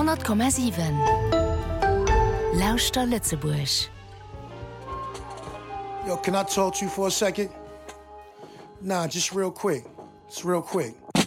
100,7 Lauster Lützeburg. Yo, can I talk to you for a second? Nah, just real quick. It's real quick.